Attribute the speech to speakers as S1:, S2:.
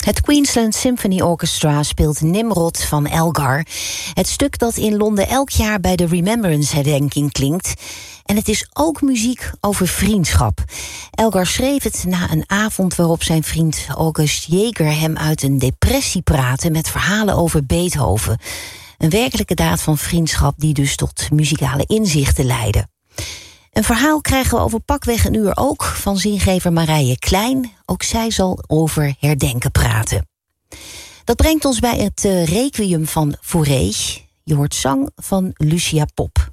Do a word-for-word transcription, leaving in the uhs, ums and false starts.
S1: Het Queensland Symphony Orchestra speelt Nimrod van Elgar. Het stuk dat in Londen elk jaar bij de Remembrance-herdenking klinkt. En het is ook muziek over vriendschap. Elgar schreef het na een avond waarop zijn vriend August Jäger hem uit een depressie praatte met verhalen over Beethoven. Een werkelijke daad van vriendschap die dus tot muzikale inzichten leidde. Een verhaal krijgen we over pakweg een uur ook van zingever Marije Klein. Ook zij zal over herdenken praten. Dat brengt ons bij het uh, requiem van Fauré. Je hoort zang van Lucia Pop.